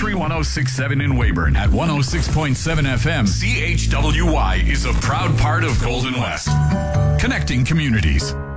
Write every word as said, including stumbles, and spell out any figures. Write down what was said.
Country one oh six point seven in Weyburn at one oh six point seven F M. C H W Y is a proud part of Golden West. Connecting communities.